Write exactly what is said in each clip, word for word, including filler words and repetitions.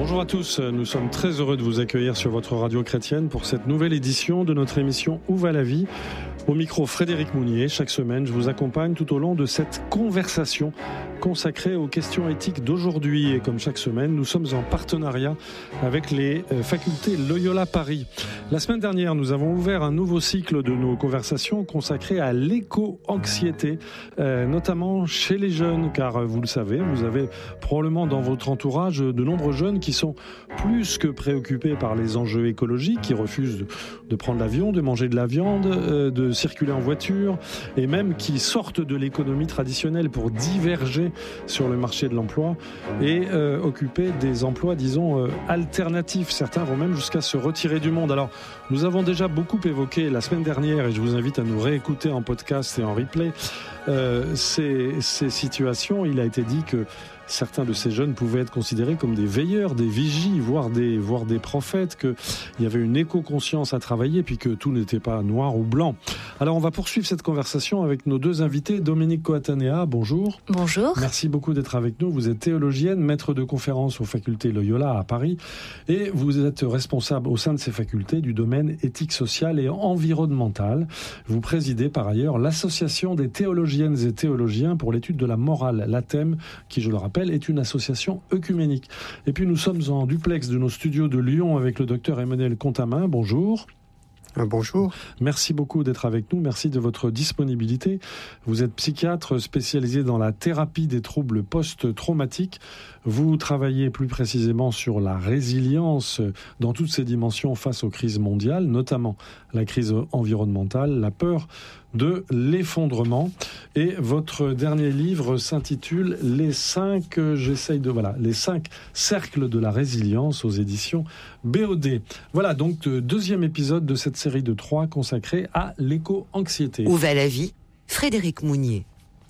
Bonjour à tous, nous sommes très heureux de vous accueillir sur votre radio chrétienne pour cette nouvelle édition de notre émission Où va la vie ? Au micro Frédéric Mounier, chaque semaine je vous accompagne tout au long de cette conversation consacrée aux questions éthiques d'aujourd'hui. Et comme chaque semaine, nous sommes en partenariat avec les facultés Loyola Paris. La semaine dernière, nous avons ouvert un nouveau cycle de nos conversations consacré à l'éco-anxiété, euh, notamment chez les jeunes, car vous le savez, vous avez probablement dans votre entourage de nombreux jeunes qui sont plus que préoccupés par les enjeux écologiques, qui refusent de, de prendre l'avion, de manger de la viande, euh, de circuler en voiture, et même qui sortent de l'économie traditionnelle pour diverger sur le marché de l'emploi et euh, occuper des emplois, disons, euh, alternatifs. Certains vont même jusqu'à se retirer du monde. Alors, nous avons déjà beaucoup évoqué la semaine dernière, et je vous invite à nous réécouter en podcast et en replay, euh, ces, ces situations. Il a été dit que certains de ces jeunes pouvaient être considérés comme des veilleurs, des vigies, voire des, voire des prophètes, qu'il y avait une éco-conscience à travailler, puis que tout n'était pas noir ou blanc. Alors on va poursuivre cette conversation avec nos deux invités. Dominique Coatanea, bonjour. Bonjour. Merci beaucoup d'être avec nous. Vous êtes théologienne, maître de conférences aux facultés Loyola à Paris, et vous êtes responsable au sein de ces facultés du domaine éthique sociale et environnementale. Vous présidez par ailleurs l'association des théologiennes et théologiens pour l'étude de la morale, l'A T E M, qui, je le rappelle, est une association œcuménique. Et puis nous sommes en duplex de nos studios de Lyon avec le docteur Emmanuel Contamin. Bonjour. Bonjour. Merci beaucoup d'être avec nous. Merci de votre disponibilité. Vous êtes psychiatre spécialisé dans la thérapie des troubles post-traumatiques. Vous travaillez plus précisément sur la résilience dans toutes ses dimensions face aux crises mondiales, notamment la crise environnementale, la peur de l'effondrement. Et votre dernier livre s'intitule Les cinq, j'essaye de voilà, les cinq cercles de la résilience aux éditions B O D. Voilà donc le deuxième épisode de cette série de trois consacrée à l'éco-anxiété. Où va la vie ? Frédéric Mounier.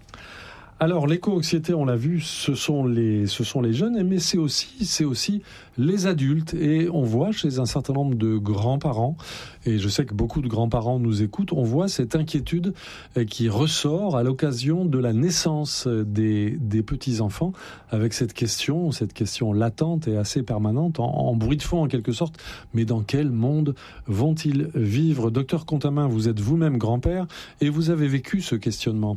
Alors, l'éco-anxiété, on l'a vu, ce sont les, ce sont les jeunes, mais c'est aussi, c'est aussi les adultes. Et on voit chez un certain nombre de grands-parents, et je sais que beaucoup de grands-parents nous écoutent, on voit cette inquiétude qui ressort à l'occasion de la naissance des, des petits-enfants, avec cette question, cette question latente et assez permanente, en, en bruit de fond en quelque sorte. Mais dans quel monde vont-ils vivre ? Docteur Contamin, vous êtes vous-même grand-père, et vous avez vécu ce questionnement.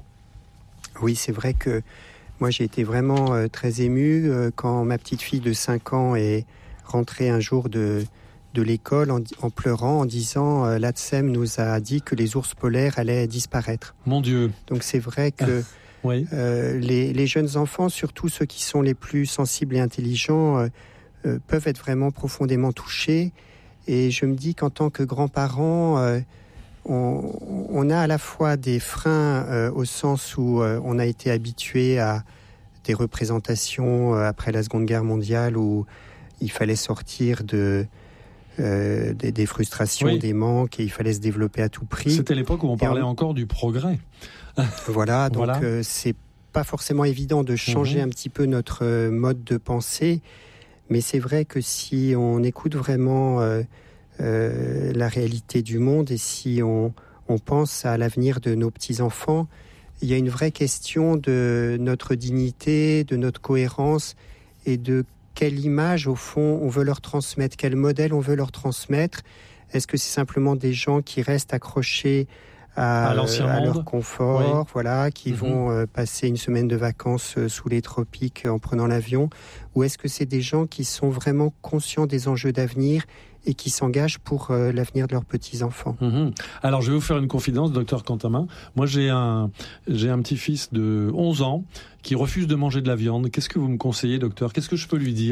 Oui, c'est vrai que moi j'ai été vraiment euh, très ému euh, quand ma petite fille de cinq ans est rentrée un jour de, de l'école en, en pleurant, en disant euh, l'A T S E M nous a dit que les ours polaires allaient disparaître. Mon Dieu. Donc c'est vrai que oui. euh, les, les jeunes enfants, surtout ceux qui sont les plus sensibles et intelligents, euh, euh, peuvent être vraiment profondément touchés. Et je me dis qu'en tant que grand-parent, euh, On, on a à la fois des freins euh, au sens où euh, on a été habitué à des représentations euh, après la Seconde Guerre mondiale où il fallait sortir de, euh, des, des frustrations, oui. des manques, et il fallait se développer à tout prix. C'était l'époque où on parlait on... encore du progrès. Voilà, donc voilà. Euh, c'est pas forcément évident de changer mmh. un petit peu notre euh, mode de pensée, mais c'est vrai que si on écoute vraiment euh, Euh, la réalité du monde, et si on, on pense à l'avenir de nos petits-enfants, il y a une vraie question de notre dignité, de notre cohérence, et de quelle image, au fond, on veut leur transmettre, quel modèle on veut leur transmettre. Est-ce que c'est simplement des gens qui restent accrochés à, à, l'ancien à monde. leur confort, oui. voilà, qui mm-hmm. vont euh, passer une semaine de vacances euh, sous les tropiques en prenant l'avion, ou est-ce que c'est des gens qui sont vraiment conscients des enjeux d'avenir et qui s'engagent pour euh, l'avenir de leurs petits-enfants. Mmh. Alors, je vais vous faire une confidence, docteur Contamin. Moi, j'ai un, j'ai un petit-fils de onze ans qui refuse de manger de la viande. Qu'est-ce que vous me conseillez, docteur ? Qu'est-ce que je peux lui dire ?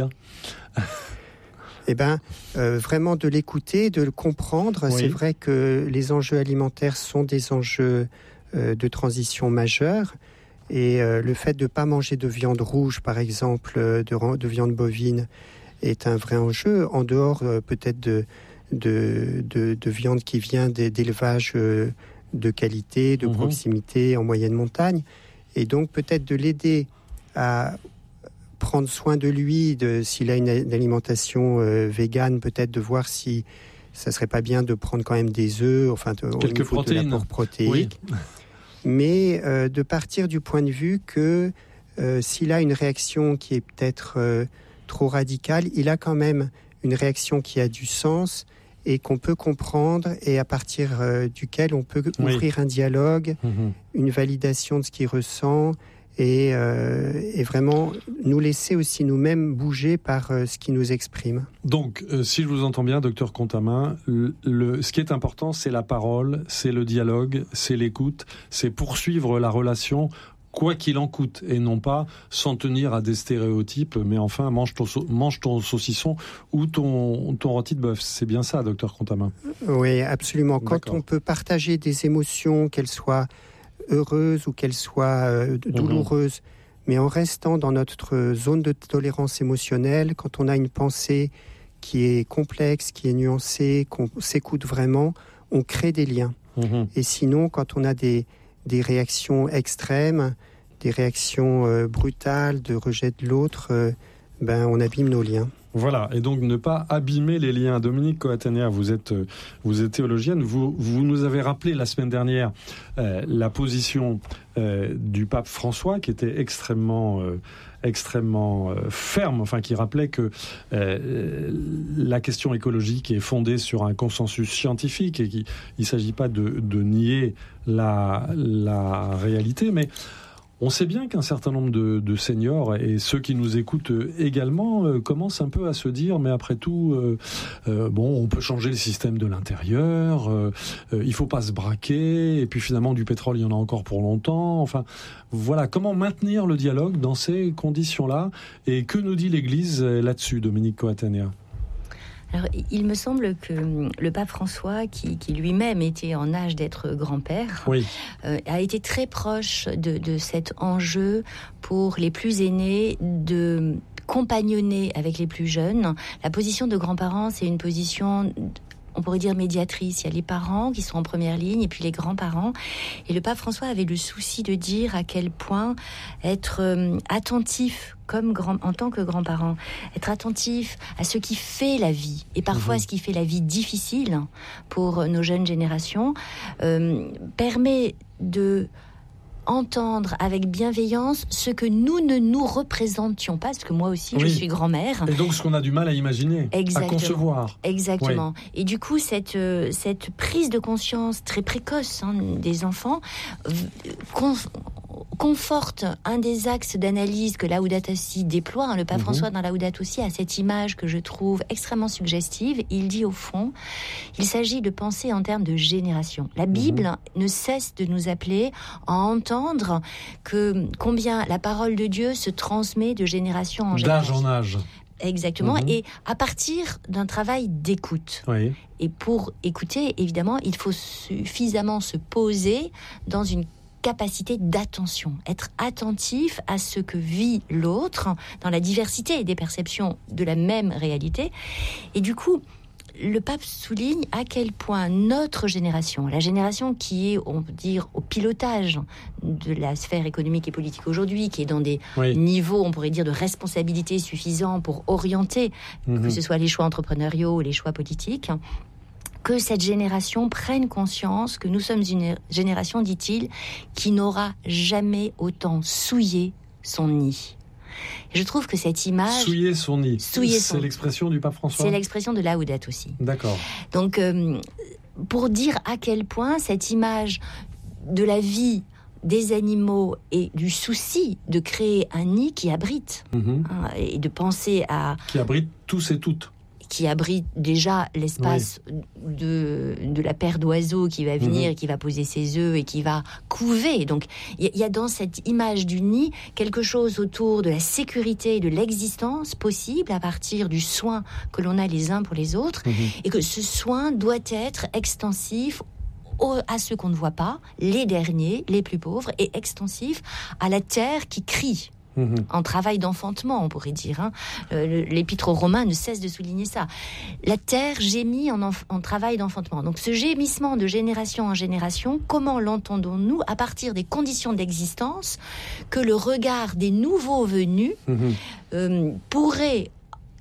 Eh bien, euh, vraiment de l'écouter, de le comprendre. Oui. C'est vrai que les enjeux alimentaires sont des enjeux euh, de transition majeurs. Et euh, le fait de ne pas manger de viande rouge, par exemple, de, de viande bovine, est un vrai enjeu, en dehors euh, peut-être de, de, de, de viande qui vient d'élevage euh, de qualité, de mmh. proximité en moyenne montagne. Et donc peut-être de l'aider à prendre soin de lui, de, s'il a une, une alimentation euh, végane, peut-être de voir si ça ne serait pas bien de prendre quand même des œufs, enfin de, quelques au niveau de l'apport protéique. Oui. Mais euh, de partir du point de vue que euh, s'il a une réaction qui est peut-être... Euh, trop radical, il a quand même une réaction qui a du sens et qu'on peut comprendre et à partir euh, duquel on peut oui. ouvrir un dialogue, mmh. une validation de ce qu'il ressent et, euh, et vraiment nous laisser aussi nous-mêmes bouger par euh, ce qui nous exprime. Donc, euh, si je vous entends bien, docteur Contamin, le, le, ce qui est important, c'est la parole, c'est le dialogue, c'est l'écoute, c'est poursuivre la relation quoi qu'il en coûte, et non pas s'en tenir à des stéréotypes, mais enfin, mange ton, mange ton saucisson ou ton, ton rôti de bœuf. C'est bien ça, docteur Contamin? Oui, absolument. Quand D'accord. on peut partager des émotions, qu'elles soient heureuses ou qu'elles soient euh, douloureuses, mmh. mais en restant dans notre zone de tolérance émotionnelle, quand on a une pensée qui est complexe, qui est nuancée, qu'on s'écoute vraiment, on crée des liens. Mmh. Et sinon, quand on a des des réactions extrêmes, des réactions euh, brutales de rejet de l'autre, euh, ben, on abîme nos liens. Voilà, et donc ne pas abîmer les liens. Dominique Coattanea, vous êtes, vous êtes théologienne, vous, vous nous avez rappelé la semaine dernière euh, la position euh, du pape François qui était extrêmement... Euh, extrêmement euh, ferme, enfin qui rappelait que euh, la question écologique est fondée sur un consensus scientifique et qu'il ne s'agit pas de, de nier la, la réalité, mais on sait bien qu'un certain nombre de, de seniors et ceux qui nous écoutent également euh, commencent un peu à se dire mais après tout, euh, euh, bon, on peut changer le système de l'intérieur, euh, euh, il faut pas se braquer, et puis finalement du pétrole il y en a encore pour longtemps. Enfin, voilà, comment maintenir le dialogue dans ces conditions-là, et que nous dit l'Église là-dessus, Dominique Coattanea? Alors, il me semble que le pape François, qui, qui lui-même était en âge d'être grand-père, oui. euh, a été très proche de, de cet enjeu pour les plus aînés de compagnonner avec les plus jeunes. La position de grands-parents, c'est une position... on pourrait dire médiatrice. Il y a les parents qui sont en première ligne et puis les grands-parents. Et le pape François avait le souci de dire à quel point être euh, attentif comme grand, en tant que grands-parents, être attentif à ce qui fait la vie et parfois mmh. ce qui fait la vie difficile pour nos jeunes générations euh, permet de entendre avec bienveillance ce que nous ne nous représentions pas, parce que moi aussi oui. je suis grand-mère. Et donc ce qu'on a du mal à imaginer, Exactement. à concevoir. Exactement. Oui. Et du coup, cette, euh, cette prise de conscience très précoce hein, des enfants euh, con- conforte un des axes d'analyse que Laudato Si déploie. Hein, le pape mmh. François dans Laudato Si a cette image que je trouve extrêmement suggestive. Il dit au fond, il s'agit de penser en termes de génération. La Bible mmh. ne cesse de nous appeler à entendre que combien la parole de Dieu se transmet de génération en génération. D'âge en âge. Exactement, mmh. et à partir d'un travail d'écoute. Oui. Et pour écouter, évidemment, il faut suffisamment se poser dans une capacité d'attention, être attentif à ce que vit l'autre dans la diversité des perceptions de la même réalité. Et du coup, le pape souligne à quel point notre génération, la génération qui est, on peut dire, au pilotage de la sphère économique et politique aujourd'hui, qui est dans des oui. niveaux, on pourrait dire, de responsabilité suffisants pour orienter, mmh. que ce soit les choix entrepreneuriaux ou les choix politiques, que cette génération prenne conscience que nous sommes une génération, dit-il, qui n'aura jamais autant souillé son nid. Et je trouve que cette image... Souiller son nid, souiller c'est son... l'expression du pape François. C'est l'expression de Laudato Si. D'accord. Donc, euh, pour dire à quel point cette image de la vie des animaux et du souci de créer un nid qui abrite, mmh. hein, et de penser à... Qui abrite tous et toutes. Qui abrite déjà l'espace oui. de, de la paire d'oiseaux qui va venir, mmh. qui va poser ses œufs et qui va couver. Donc, il y, y a dans cette image du nid quelque chose autour de la sécurité et de l'existence possible à partir du soin que l'on a les uns pour les autres, mmh. et que ce soin doit être extensif au, à ceux qu'on ne voit pas, les derniers, les plus pauvres, et extensif à la terre qui crie. Mmh. En travail d'enfantement, on pourrait dire. Hein. Euh, l'épître aux Romains ne cesse de souligner ça. La terre gémit en, enf- en travail d'enfantement. Donc ce gémissement de génération en génération, comment l'entendons-nous à partir des conditions d'existence que le regard des nouveaux venus mmh. euh, pourrait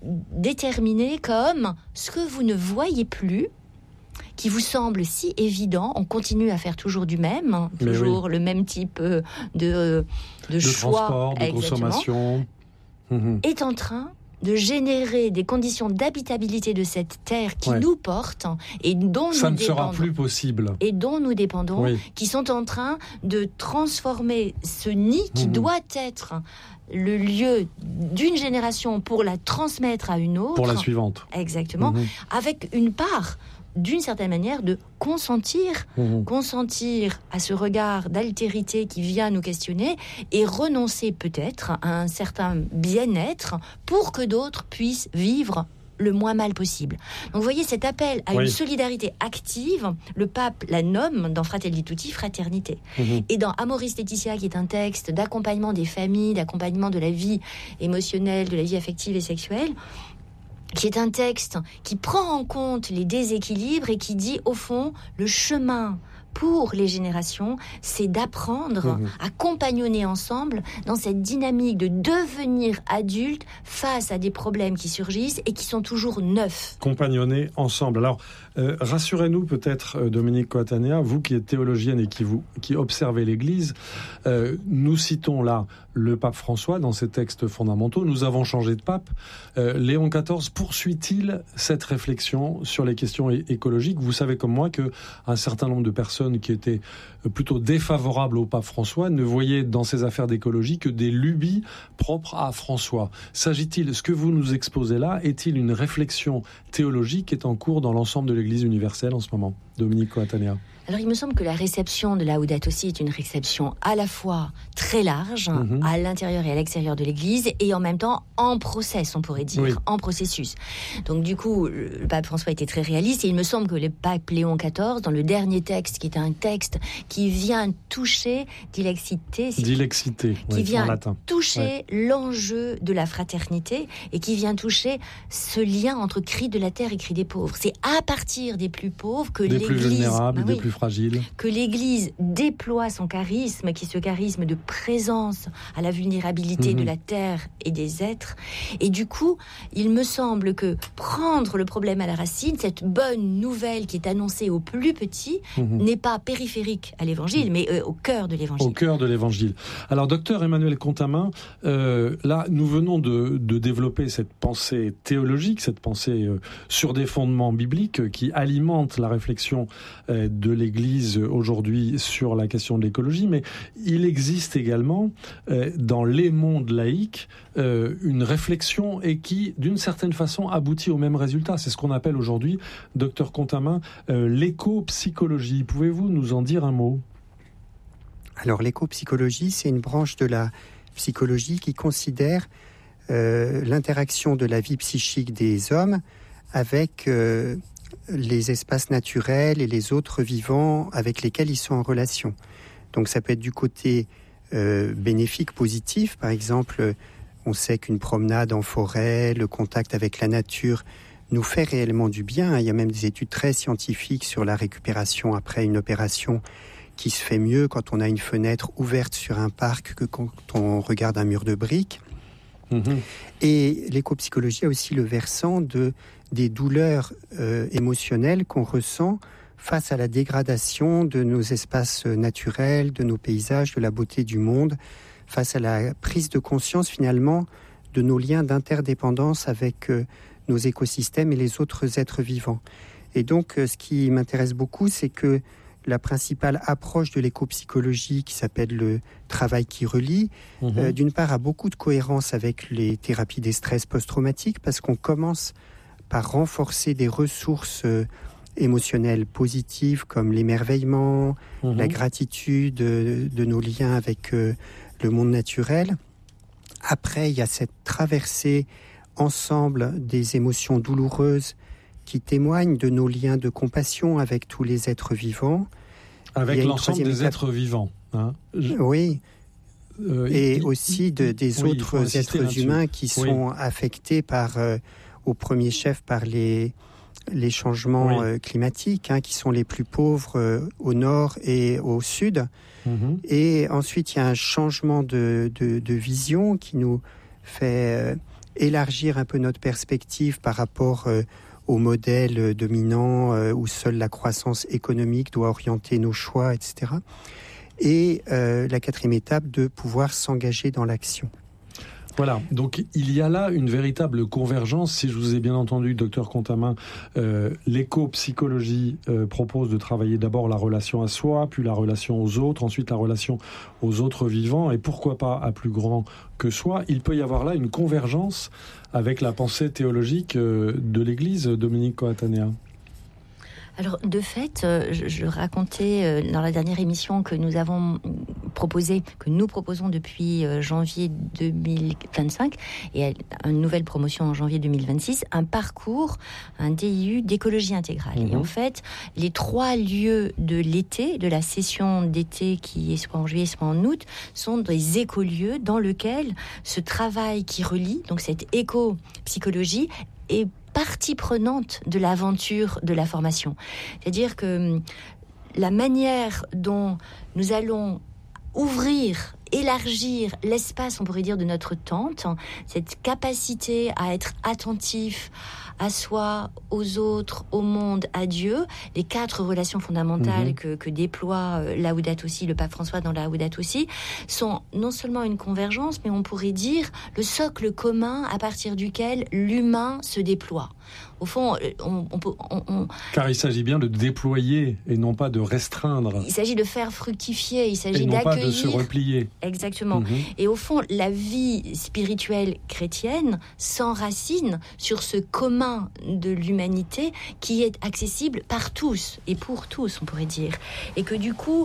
déterminer comme ce que vous ne voyez plus, qui vous semble si évident, on continue à faire toujours du même, hein, toujours oui. le même type de, de, de choix, transport, de consommation, mmh. est en train de générer des conditions d'habitabilité de cette terre qui ouais. nous porte et dont ça nous ne sera plus possible et dont nous dépendons, oui. qui sont en train de transformer ce nid qui mmh. doit être le lieu d'une génération pour la transmettre à une autre, pour la suivante, exactement, mmh. avec une part d'une certaine manière de consentir, mmh. consentir à ce regard d'altérité qui vient nous questionner et renoncer peut-être à un certain bien-être pour que d'autres puissent vivre le moins mal possible. Donc vous voyez cet appel à oui. une solidarité active, le pape la nomme dans Fratelli Tutti fraternité. Mmh. Et dans Amoris Laetitia, qui est un texte d'accompagnement des familles, d'accompagnement de la vie émotionnelle, de la vie affective et sexuelle, qui est un texte qui prend en compte les déséquilibres et qui dit, au fond, le chemin pour les générations, c'est d'apprendre mmh. à compagnonner ensemble dans cette dynamique de devenir adulte face à des problèmes qui surgissent et qui sont toujours neufs. Compagnonner ensemble. Alors, euh, rassurez-nous peut-être, euh, Dominique Coattanea, vous qui êtes théologienne et qui, vous, qui observez l'Église, euh, nous citons là le pape François dans ses textes fondamentaux. Nous avons changé de pape. Euh, Léon quatorze poursuit-il cette réflexion sur les questions é- écologiques ? Vous savez comme moi qu'un certain nombre de personnes qui étaient plutôt défavorables au pape François ne voyaient dans ces affaires d'écologie que des lubies propres à François. S'agit-il, ce que vous nous exposez là, est-il une réflexion théologique qui est en cours dans l'ensemble de l'Église universelle en ce moment ? Dominique Coattanea. Alors, il me semble que la réception de Laudato Si est une réception à la fois très large, mmh. à l'intérieur et à l'extérieur de l'Église, et en même temps en process, on pourrait dire, oui. en processus. Donc, du coup, le pape François était très réaliste, et il me semble que le pape Léon quatorze, dans le dernier texte, qui est un texte qui vient toucher, dilexité, dilexité qui oui, vient en latin. toucher ouais. l'enjeu de la fraternité, et qui vient toucher ce lien entre cri de la terre et cri des pauvres. C'est à partir des plus pauvres que des l'Église... Des plus vulnérables, bah, des oui. plus fragiles. Que l'Église déploie son charisme, qui est ce charisme de présence à la vulnérabilité mmh. de la terre et des êtres. Et du coup, il me semble que prendre le problème à la racine, cette bonne nouvelle qui est annoncée aux plus petits, mmh. n'est pas périphérique à l'Évangile, mmh. mais euh, au cœur de l'Évangile. Au cœur de l'Évangile. Alors, docteur Emmanuel Contamin, euh, là, nous venons de, de développer cette pensée théologique, cette pensée euh, sur des fondements bibliques euh, qui alimente la réflexion euh, de l'Église aujourd'hui sur la question de l'écologie, mais il existe également euh, dans les mondes laïcs euh, une réflexion et qui, d'une certaine façon, aboutit au même résultat. C'est ce qu'on appelle aujourd'hui, docteur Contamin, euh, l'éco-psychologie. Pouvez-vous nous en dire un mot ? Alors, l'éco-psychologie, c'est une branche de la psychologie qui considère euh, l'interaction de la vie psychique des hommes avec euh, les espaces naturels et les autres vivants avec lesquels ils sont en relation. Donc ça peut être du côté euh, bénéfique, positif. Par exemple, on sait qu'une promenade en forêt, le contact avec la nature nous fait réellement du bien. Il y a même des études très scientifiques sur la récupération après une opération qui se fait mieux quand on a une fenêtre ouverte sur un parc que quand on regarde un mur de briques. Mmh. Et l'éco-psychologie a aussi le versant de des douleurs euh, émotionnelles qu'on ressent face à la dégradation de nos espaces naturels, de nos paysages, de la beauté du monde, face à la prise de conscience finalement de nos liens d'interdépendance avec euh, nos écosystèmes et les autres êtres vivants. Et donc, euh, ce qui m'intéresse beaucoup, c'est que la principale approche de l'éco-psychologie, qui s'appelle le travail qui relie, mmh. euh, d'une part a beaucoup de cohérence avec les thérapies des stress post-traumatiques, parce qu'on commence par renforcer des ressources euh, émotionnelles positives comme l'émerveillement, mmh. la gratitude de, de nos liens avec euh, le monde naturel. Après, il y a cette traversée ensemble des émotions douloureuses qui témoignent de nos liens de compassion avec tous les êtres vivants. Avec l'ensemble des étape... êtres vivants. Hein. Je... Oui. Euh, et il... aussi de, des oui, autres êtres humains qui sont oui. affectés par... Euh, au premier chef par les, les changements oui. euh, climatiques, hein, qui sont les plus pauvres euh, au nord et au sud. Mm-hmm. Et ensuite, il y a un changement de, de, de vision qui nous fait euh, élargir un peu notre perspective par rapport euh, au modèle dominant euh, où seule la croissance économique doit orienter nos choix, et cetera. Et euh, la quatrième étape, de pouvoir s'engager dans l'action. Voilà, donc il y a là une véritable convergence. Si je vous ai bien entendu, docteur Contamin, euh, l'éco-psychologie euh, propose de travailler d'abord la relation à soi, puis la relation aux autres, ensuite la relation aux autres vivants, et pourquoi pas à plus grand que soi. Il peut y avoir là une convergence avec la pensée théologique euh, de l'Église, Dominique Coatanea. Alors, de fait, euh, je, je racontais euh, dans la dernière émission que nous avons proposé, que nous proposons depuis euh, janvier deux mille vingt-cinq et une nouvelle promotion en janvier deux mille vingt-six, un parcours, un D I U d'écologie intégrale. Mmh. Et en fait, les trois lieux de l'été, de la session d'été qui est soit en juillet, soit en août, sont des écolieux dans lesquels ce travail qui relie, donc cette éco-psychologie, est partie prenante de l'aventure de la formation. C'est-à-dire que la manière dont nous allons ouvrir, élargir l'espace, on pourrait dire, de notre tente, cette capacité à être attentif à soi, aux autres, au monde, à Dieu, les quatre relations fondamentales mmh. que, que déploie euh, Laudato Si, le pape François dans Laudato Si, sont non seulement une convergence, mais on pourrait dire le socle commun à partir duquel l'humain se déploie. Au fond, on, on peut... On, on... Car il s'agit bien de déployer et non pas de restreindre. Il s'agit de faire fructifier, il s'agit et non d'accueillir... pas de se replier. Exactement. Mmh. Et au fond, la vie spirituelle chrétienne s'enracine sur ce commun de l'humanité qui est accessible par tous, et pour tous, on pourrait dire. Et que du coup...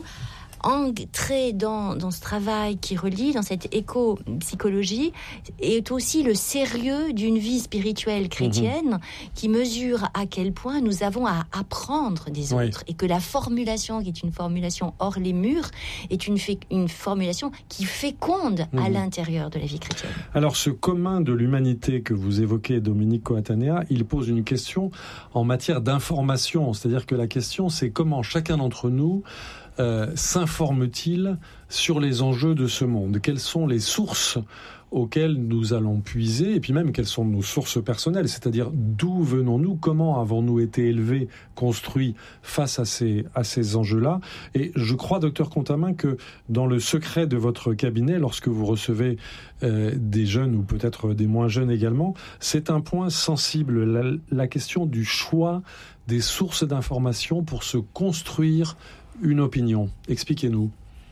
entrer dans, dans ce travail qui relie, dans cette éco-psychologie, est aussi le sérieux d'une vie spirituelle chrétienne mmh. qui mesure à quel point nous avons à apprendre des autres. Oui. Et que la formulation, qui est une formulation hors les murs, est une, fé- une formulation qui féconde mmh. à l'intérieur de la vie chrétienne. Alors, ce commun de l'humanité que vous évoquez, Dominique Coatanea, il pose une question en matière d'information. C'est-à-dire que la question, c'est comment chacun d'entre nous Euh, s'informe-t-il sur les enjeux de ce monde ? Quelles sont les sources auxquelles nous allons puiser ? Et puis même, quelles sont nos sources personnelles ? C'est-à-dire, d'où venons-nous ? Comment avons-nous été élevés, construits face à ces, à ces enjeux-là ? Et je crois, docteur Contamin, que dans le secret de votre cabinet, lorsque vous recevez euh, des jeunes ou peut-être des moins jeunes également, c'est un point sensible, la, la question du choix des sources d'information pour se construire une opinion. Expliquez-nous.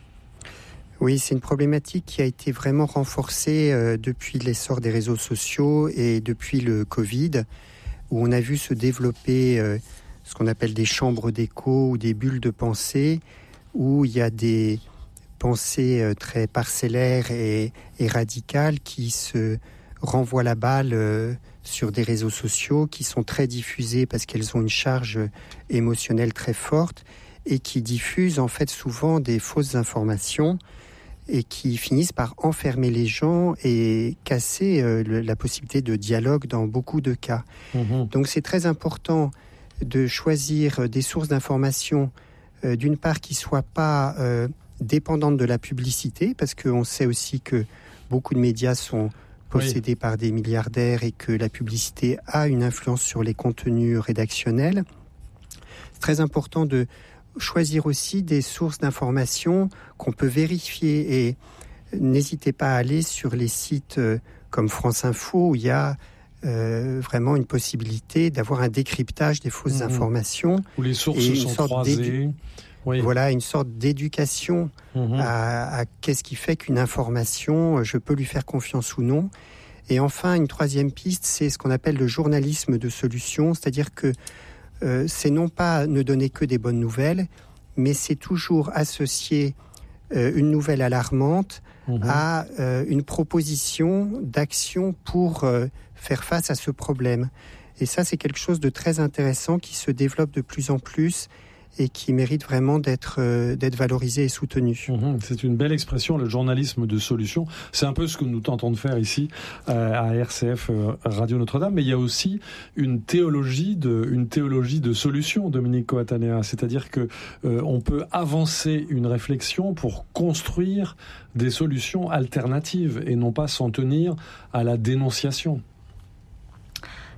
Oui, c'est une problématique qui a été vraiment renforcée euh, depuis l'essor des réseaux sociaux et depuis le Covid, où on a vu se développer euh, ce qu'on appelle des chambres d'écho ou des bulles de pensée, où il y a des pensées euh, très parcellaires et, et radicales qui se renvoient la balle euh, sur des réseaux sociaux, qui sont très diffusées parce qu'elles ont une charge émotionnelle très forte, et qui diffusent en fait souvent des fausses informations et qui finissent par enfermer les gens et casser euh, le, la possibilité de dialogue dans beaucoup de cas. Mmh. Donc c'est très important de choisir des sources d'information, euh, d'une part qui ne soient pas euh, dépendantes de la publicité, parce qu'on sait aussi que beaucoup de médias sont possédés oui. par des milliardaires et que la publicité a une influence sur les contenus rédactionnels. C'est très important de choisir aussi des sources d'informations qu'on peut vérifier, et n'hésitez pas à aller sur les sites euh, comme France Info, où il y a euh, vraiment une possibilité d'avoir un décryptage des fausses mmh. informations. Où les sources et sont croisées. Oui. Voilà, une sorte d'éducation mmh. à, à qu'est-ce qui fait qu'une information, je peux lui faire confiance ou non. Et enfin, une troisième piste, c'est ce qu'on appelle le journalisme de solution, c'est-à-dire que Euh, c'est non pas ne donner que des bonnes nouvelles, mais c'est toujours associer euh, une nouvelle alarmante mmh. à euh, une proposition d'action pour euh, faire face à ce problème. Et ça, c'est quelque chose de très intéressant qui se développe de plus en plus et qui mérite vraiment d'être, euh, d'être valorisé et soutenu. Mmh, c'est une belle expression, le journalisme de solution. C'est un peu ce que nous tentons de faire ici euh, à R C F euh, Radio Notre-Dame, mais il y a aussi une théologie de, une théologie de solution, Dominique Coatanea. C'est-à-dire que euh, on peut avancer une réflexion pour construire des solutions alternatives et non pas s'en tenir à la dénonciation.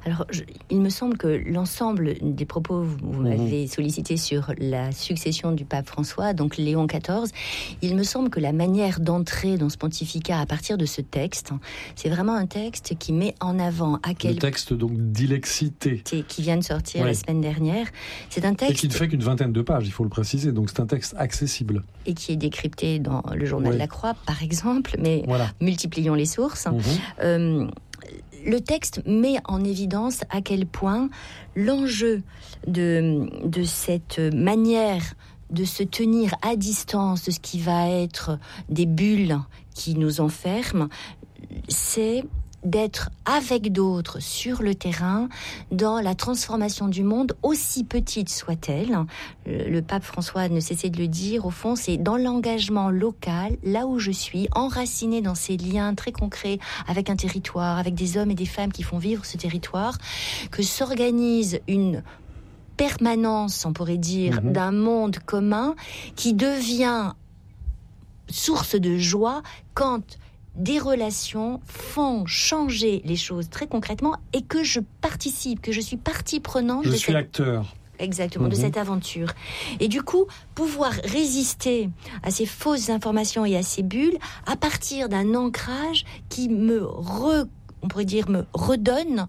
Alors, je, il me semble que l'ensemble des propos, vous, vous mmh. m'avez sollicité sur la succession du pape François, donc Léon quatorze, il me semble que la manière d'entrer dans ce pontificat à partir de ce texte, c'est vraiment un texte qui met en avant à quel... Le texte donc d'Ilexité. Qui vient de sortir oui. la semaine dernière. C'est un texte... Et qui ne fait qu'une vingtaine de pages, il faut le préciser, donc c'est un texte accessible. Et qui est décrypté dans le journal oui. La Croix, par exemple, mais voilà. multiplions les sources. Mmh. Euh, Le texte met en évidence à quel point l'enjeu de, de cette manière de se tenir à distance de ce qui va être des bulles qui nous enferment, c'est d'être avec d'autres sur le terrain dans la transformation du monde, aussi petite soit-elle. Le pape François ne cessait de le dire, au fond, c'est dans l'engagement local, là où je suis, enraciné dans ces liens très concrets avec un territoire, avec des hommes et des femmes qui font vivre ce territoire, que s'organise une permanence, on pourrait dire, mmh. d'un monde commun qui devient source de joie quand des relations font changer les choses très concrètement et que je participe, que je suis partie prenante. Je de suis cette... acteur. Exactement, mmh. de cette aventure. Et du coup, pouvoir résister à ces fausses informations et à ces bulles à partir d'un ancrage qui me, re... on pourrait dire, me redonne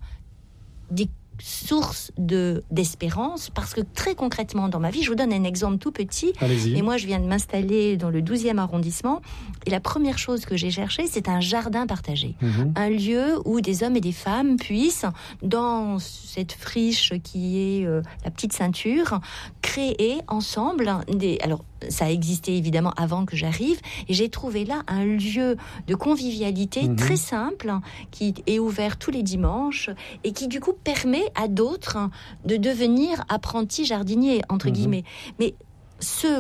des source de, d'espérance, parce que très concrètement dans ma vie, je vous donne un exemple tout petit. Allez-y. Et moi je viens de m'installer dans le douzième arrondissement et la première chose que j'ai cherchée, c'est un jardin partagé, mmh. un lieu où des hommes et des femmes puissent, dans cette friche qui est euh, la petite ceinture, créer ensemble des... Alors ça existait évidemment avant que j'arrive, et j'ai trouvé là un lieu de convivialité mmh. très simple, qui est ouvert tous les dimanches, et qui du coup permet à d'autres de devenir apprentis jardiniers, entre mmh. guillemets. Mais se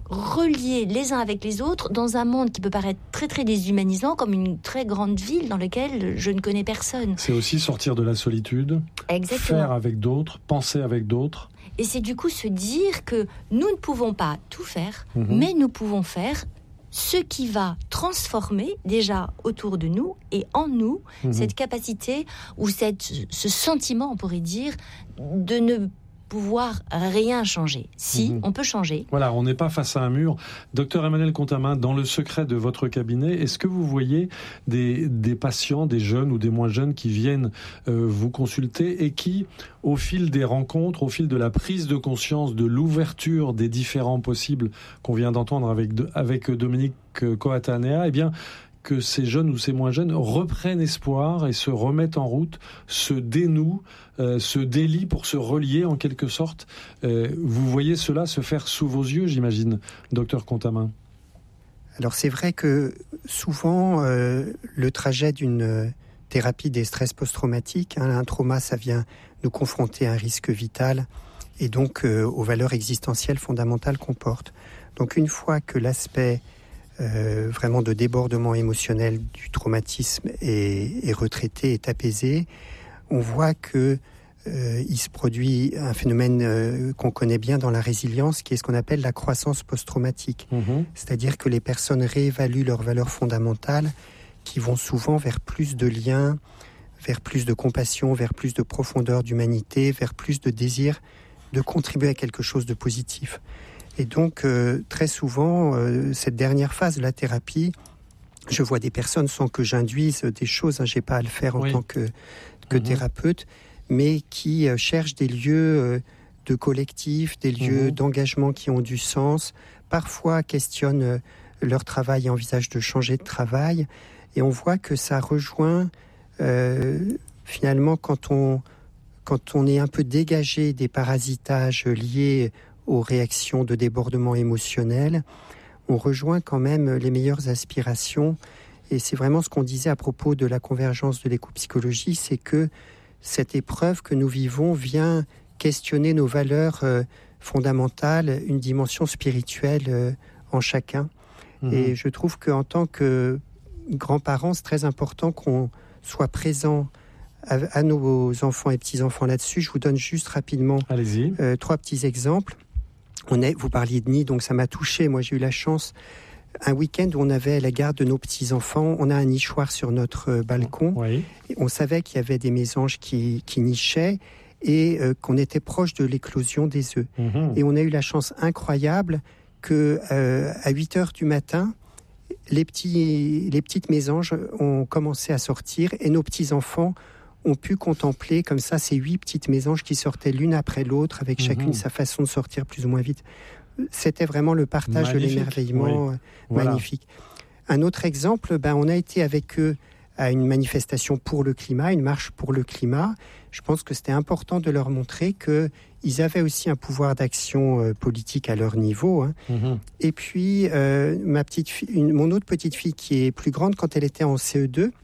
relier les uns avec les autres dans un monde qui peut paraître très très déshumanisant, comme une très grande ville dans laquelle je ne connais personne. C'est aussi sortir de la solitude, Exactement. Faire avec d'autres, penser avec d'autres. Et c'est du coup se dire que nous ne pouvons pas tout faire, mmh. mais nous pouvons faire ce qui va transformer déjà autour de nous et en nous mmh. cette capacité ou cette, ce sentiment, on pourrait dire, de ne pouvoir rien changer. Si, mmh. on peut changer. Voilà, on n'est pas face à un mur. Docteur Emmanuel Contamin, dans le secret de votre cabinet, est-ce que vous voyez des, des patients, des jeunes ou des moins jeunes qui viennent euh, vous consulter et qui, au fil des rencontres, au fil de la prise de conscience, de l'ouverture des différents possibles qu'on vient d'entendre avec, avec Dominique Coatanea, eh bien, que ces jeunes ou ces moins jeunes reprennent espoir et se remettent en route, se dénouent, euh, se délient pour se relier en quelque sorte. Euh, vous voyez cela se faire sous vos yeux, j'imagine, docteur Contamin. Alors c'est vrai que souvent, euh, le trajet d'une thérapie des stress post-traumatiques, hein, un trauma, ça vient nous confronter à un risque vital et donc euh, aux valeurs existentielles fondamentales qu'on porte. Donc une fois que l'aspect Euh, vraiment de débordement émotionnel du traumatisme est, est retraité, est apaisé, on voit que euh, il se produit un phénomène euh, qu'on connaît bien dans la résilience, qui est ce qu'on appelle la croissance post-traumatique. Mmh. C'est-à-dire que les personnes réévaluent leurs valeurs fondamentales, qui vont souvent vers plus de liens, vers plus de compassion, vers plus de profondeur d'humanité, vers plus de désir de contribuer à quelque chose de positif. Et donc, euh, très souvent, euh, cette dernière phase de la thérapie, je vois des personnes sans que j'induise des choses, hein, je n'ai pas à le faire en oui. tant que, que mmh. thérapeute, mais qui euh, cherchent des lieux euh, de collectif, des lieux mmh. d'engagement qui ont du sens, parfois questionnent euh, leur travail et envisagent de changer de travail. Et on voit que ça rejoint, euh, finalement, quand on, quand on est un peu dégagé des parasitages liés aux réactions de débordement émotionnel, on rejoint quand même les meilleures aspirations. Et c'est vraiment ce qu'on disait à propos de la convergence de l'éco-psychologie, c'est que cette épreuve que nous vivons vient questionner nos valeurs euh, fondamentales, une dimension spirituelle euh, en chacun. Mmh. Et je trouve qu'en tant que grands-parents, c'est très important qu'on soit présent à, à nos enfants et petits-enfants là-dessus. Je vous donne juste rapidement euh, trois petits exemples. On est, vous parliez de nid, donc ça m'a touché. Moi, j'ai eu la chance un week-end où on avait la garde de nos petits-enfants. On a un nichoir sur notre balcon. Oui. On savait qu'il y avait des mésanges qui, qui nichaient et euh, qu'on était proche de l'éclosion des œufs. Mmh. Et on a eu la chance incroyable que euh, à huit heures du matin, les, petits, les petites mésanges ont commencé à sortir et nos petits-enfants ont pu contempler comme ça ces huit petites mésanges qui sortaient l'une après l'autre avec mmh. chacune sa façon de sortir plus ou moins vite. C'était vraiment le partage magnifique. De l'émerveillement oui. voilà. magnifique. Un autre exemple, ben, on a été avec eux à une manifestation pour le climat, une marche pour le climat. Je pense que c'était important de leur montrer qu'ils avaient aussi un pouvoir d'action euh, politique à leur niveau. Hein. Mmh. Et puis, euh, ma petite fille, une, mon autre petite fille qui est plus grande, quand elle était en C E deux,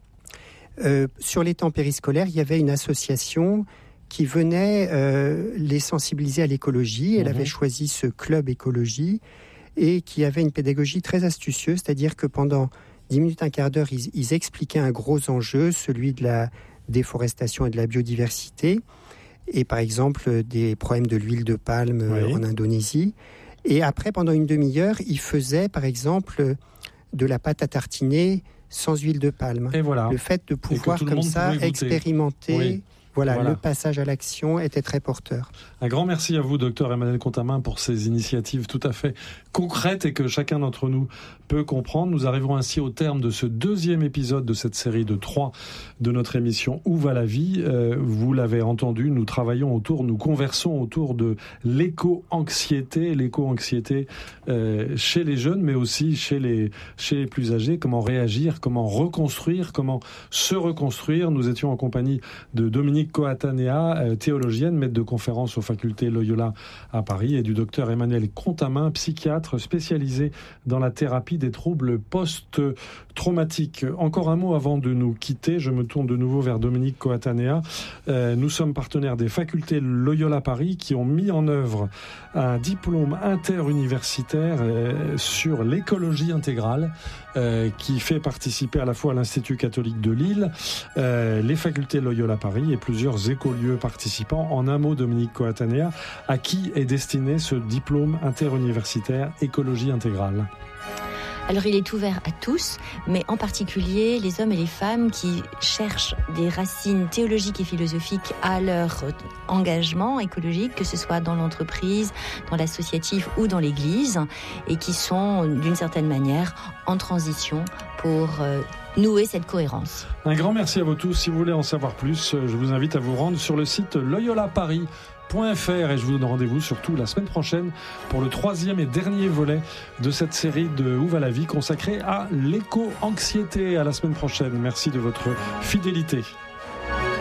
euh, sur les temps périscolaires, il y avait une association qui venait euh, les sensibiliser à l'écologie. Elle mmh. avait choisi ce club écologie et qui avait une pédagogie très astucieuse, c'est-à-dire que pendant dix minutes, un quart d'heure, ils, ils expliquaient un gros enjeu, celui de la déforestation et de la biodiversité, et par exemple des problèmes de l'huile de palme oui. en Indonésie. Et après, pendant une demi-heure, ils faisaient par exemple de la pâte à tartiner sans huile de palme. Et voilà. Le fait de pouvoir comme ça expérimenter... Oui. Voilà, voilà, le passage à l'action était très porteur. Un grand merci à vous, docteur Emmanuel Contamin, pour ces initiatives tout à fait concrètes et que chacun d'entre nous peut comprendre. Nous arriverons ainsi au terme de ce deuxième épisode de cette série de trois de notre émission Où va la vie ? euh, Vous l'avez entendu, nous travaillons autour, nous conversons autour de l'éco-anxiété, l'éco-anxiété euh, chez les jeunes, mais aussi chez les, chez les plus âgés. Comment réagir, comment reconstruire, comment se reconstruire. Nous étions en compagnie de Dominique Coatanea, théologienne, maître de conférence aux facultés Loyola à Paris, et du docteur Emmanuel Contamin, psychiatre spécialisé dans la thérapie des troubles post-traumatiques. Encore un mot avant de nous quitter, je me tourne de nouveau vers Dominique Coatanea. Euh, nous sommes partenaires des facultés Loyola Paris qui ont mis en œuvre un diplôme interuniversitaire euh, sur l'écologie intégrale euh, qui fait participer à la fois l'Institut catholique de Lille, euh, les facultés Loyola Paris et plusieurs écolieux participants. En un mot, Dominique Coatanea, à qui est destiné ce diplôme interuniversitaire écologie intégrale ? Alors il est ouvert à tous, mais en particulier les hommes et les femmes qui cherchent des racines théologiques et philosophiques à leur engagement écologique, que ce soit dans l'entreprise, dans l'associatif ou dans l'église, et qui sont d'une certaine manière en transition pour euh, nouer cette cohérence. Un grand merci à vous tous. Si vous voulez en savoir plus, je vous invite à vous rendre sur le site Loyola Paris. .fr et je vous donne rendez-vous surtout la semaine prochaine pour le troisième et dernier volet de cette série de Où va la vie consacrée à l'éco-anxiété. À la semaine prochaine. Merci de votre fidélité.